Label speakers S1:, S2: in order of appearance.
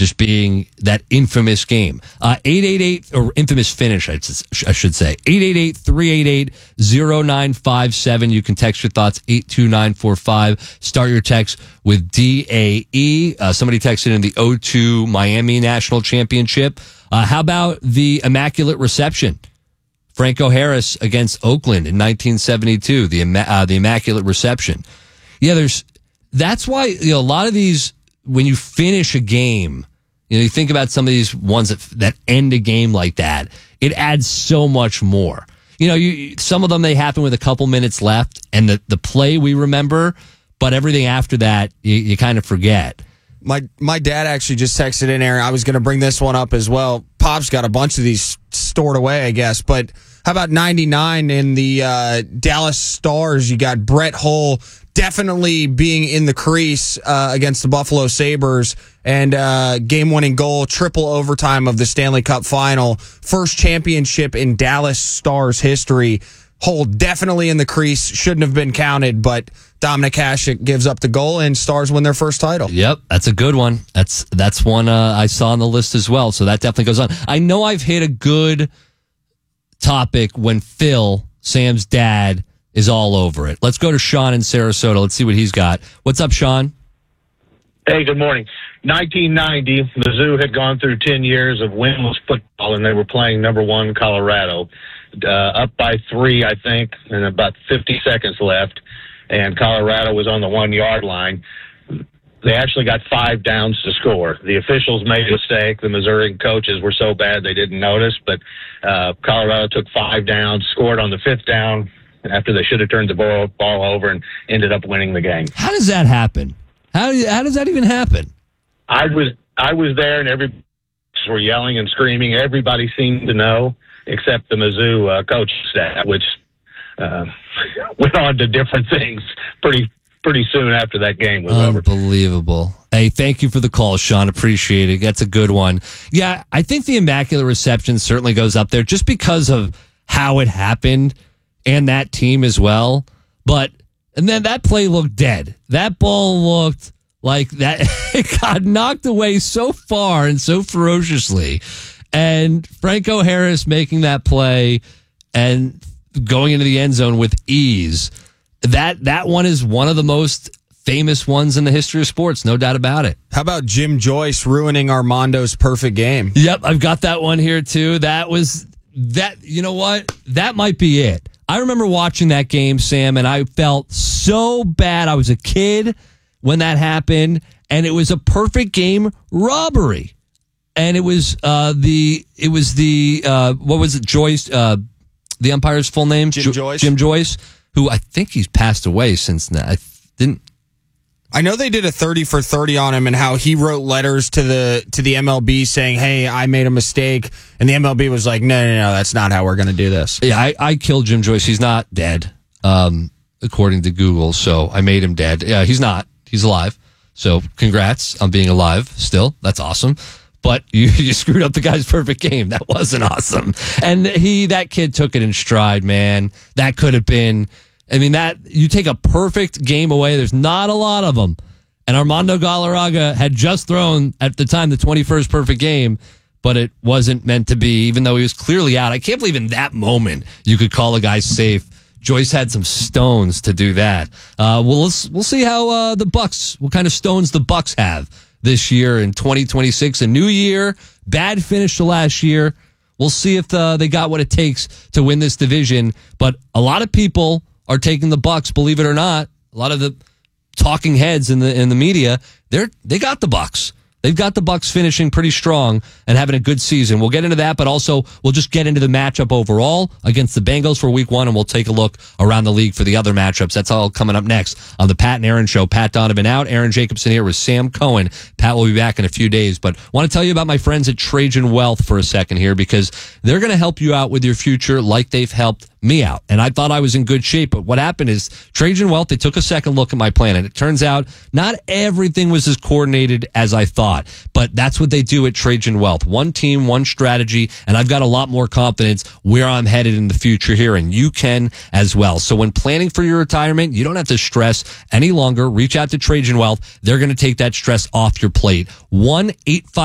S1: just being that infamous game. 888, or infamous finish, I should say. 888-388-0957. You can text your thoughts, 82945. Start your text with DAE. Somebody texted in the O2 Miami National Championship. How about the Immaculate Reception? Franco Harris against Oakland in 1972, the Immaculate Reception. Yeah, that's why, a lot of these, when you finish a game, you think about some of these ones that end a game like that, it adds so much more. Some of them, they happen with a couple minutes left, and the play we remember, but everything after that, you kind of forget.
S2: My dad actually just texted in, Aaron. I was going to bring this one up as well. Pop's got a bunch of these stored away, I guess. But how about 99 in the Dallas Stars? You got Brett Hull definitely being in the crease against the Buffalo Sabres, and game-winning goal, triple overtime of the Stanley Cup Final. First championship in Dallas Stars history. Hull definitely in the crease, shouldn't have been counted, but Dominic Hasek gives up the goal, and Stars win their first title.
S1: Yep, that's a good one. That's one I saw on the list as well, so that definitely goes on. I know I've hit a good topic when Phil, Sam's dad, is all over it. Let's go to Sean in Sarasota. Let's see what he's got. What's up, Sean?
S3: Hey, good morning. 1990, Mizzou had gone through 10 years of winless football, and they were playing number one Colorado. Up by 3, I think, and about 50 seconds left, and Colorado was on the 1-yard line. They actually got 5 downs to score. The officials made a mistake. The Missouri coaches were so bad they didn't notice, but Colorado took 5 downs, scored on the 5th down after they should have turned the ball over, and ended up winning the game.
S1: How does that happen? How does that even happen?
S3: I was there, and everybody were yelling and screaming. Everybody seemed to know, except the Mizzou coaching staff, which went on to different things pretty soon after that game was over.
S1: Unbelievable. Hey, thank you for the call, Sean. Appreciate it. That's a good one. Yeah, I think the Immaculate Reception certainly goes up there just because of how it happened and that team as well. And then that play looked dead. That ball looked like that. It got knocked away so far and so ferociously. And Franco Harris making that play and going into the end zone with ease. That one is one of the most famous ones in the history of sports, no doubt about it.
S2: How about Jim Joyce ruining Armando's perfect game?
S1: Yep, I've got that one here too. You know what? That might be it. I remember watching that game, Sam, and I felt so bad. I was a kid when that happened, and it was a perfect game robbery. And it was what was it, Joyce, the umpire's full name?
S2: Joyce.
S1: Jim Joyce, who I think he's passed away since then.
S2: I know they did a 30 for 30 on him and how he wrote letters to the MLB saying, hey, I made a mistake. And the MLB was like, no, that's not how we're going to do this.
S1: Yeah, I killed Jim Joyce. He's not dead, according to Google. So I made him dead. Yeah, he's not. He's alive. So congrats on being alive still. That's awesome. But you screwed up the guy's perfect game. That wasn't awesome. And that kid took it in stride, man. That could have been... that you take a perfect game away. There's not a lot of them. And Armando Galarraga had just thrown, at the time, the 21st perfect game, but it wasn't meant to be, even though he was clearly out. I can't believe in that moment you could call a guy safe. Joyce had some stones to do that. We'll see how the Bucks, what kind of stones the Bucks have this year in 2026. A new year, bad finish to last year. We'll see if they got what it takes to win this division. But a lot of people are taking the Bucks, believe it or not. A lot of the talking heads in the media, they got the Bucks. They've got the Bucks finishing pretty strong and having a good season. We'll get into that, but also we'll just get into the matchup overall against the Bengals for week 1, and we'll take a look around the league for the other matchups. That's all coming up next on the Pat and Aaron Show. Pat Donovan out, Aaron Jacobson here with Sam Cohen. Pat will be back in a few days, but want to tell you about my friends at Trajan Wealth for a second here, because they're going to help you out with your future like they've helped me out. And I thought I was in good shape, but what happened is Trajan Wealth, they took a second look at my plan, and it turns out not everything was as coordinated as I thought, but that's what they do at Trajan Wealth. One team, one strategy, and I've got a lot more confidence where I'm headed in the future here, and you can as well. So when planning for your retirement, you don't have to stress any longer. Reach out to Trajan Wealth. They're going to take that stress off your plate. 1-855